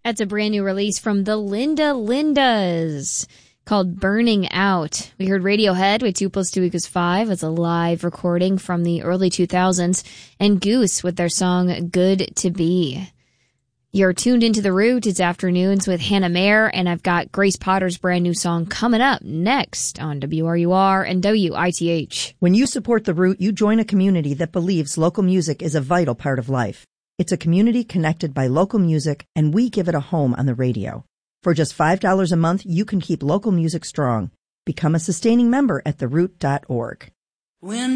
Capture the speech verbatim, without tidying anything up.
That's a brand new release from the Linda Lindas called Burning Out. We heard Radiohead with two plus two equals five. It's a live recording from the early two thousands. And Goose with their song Good to Be. You're tuned into The Root. It's Afternoons with Hannah Mayer, and I've got Grace Potter's brand new song coming up next on W R U R and W I T H. When you support The Root, you join a community that believes local music is a vital part of life. It's a community connected by local music, and we give it a home on the radio. For just five dollars a month, you can keep local music strong. Become a sustaining member at the root dot org. When